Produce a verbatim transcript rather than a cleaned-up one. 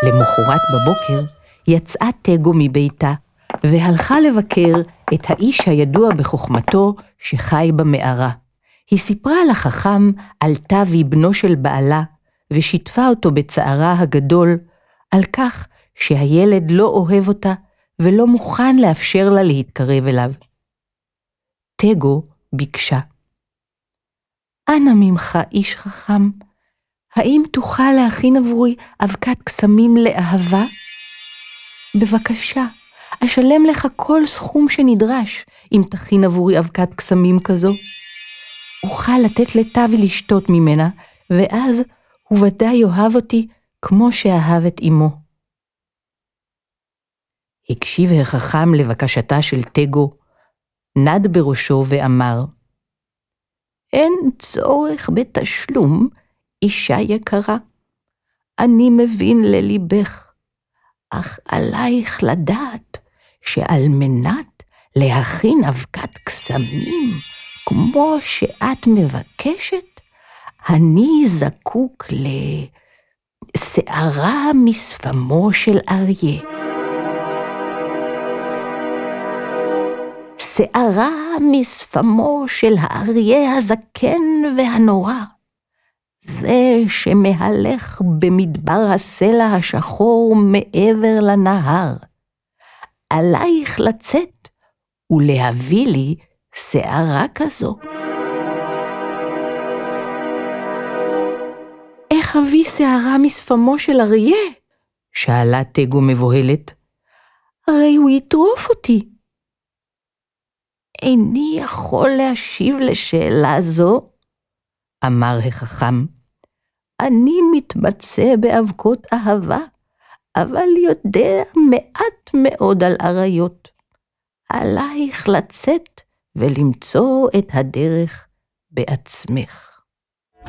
למחרת בבוקר יצאה תגו מביתה, והלכה לבקר את האיש הידוע בחוכמתו שחי במערה. היא סיפרה לחכם על תבי בנו של בעלה, ושיתפה אותו בצערה הגדול, על כך שהילד לא אוהב אותה, ולא מוכן לאפשר לה להתקרב אליו. תגו ביקשה, אנא ממך איש חכם, האם תוכל להכין עבורי אבקת קסמים לאהבה? בבקשה, אשלם לך כל סכום שנדרש, אם תכין עבורי אבקת קסמים כזו. אוכל לתת לטבי לשתות ממנה, ואז הוא ודאי יאהב אותי כמו שאהב את אמו. הקשיב החכם לבקשתה של תגו, נד בראשו ואמר, אין צורך בתשלום, אישה יקרה. אני מבין לליבך, אך עלייך לדעת שעל מנת להכין אבקת קסמים כמו שאת מבקשת, אני זקוק לשערה משפמו של אריה. שערה משפמו של האריה הזקן והנורא, זה שמהלך במדבר הסלע השחור מעבר לנהר. עלייך לצאת ולהביא לי שערה כזו. איך אביא שערה משפמו של אריה? שאלה תגו מבוהלת. הרי הוא יטרוף אותי. איני יכול להשיב לשאלה זו, אמר החכם. אני מתמצא באבקות אהבה, אבל יודע מעט מאוד על אריות. עלייך לצאת ולמצוא את הדרך בעצמך.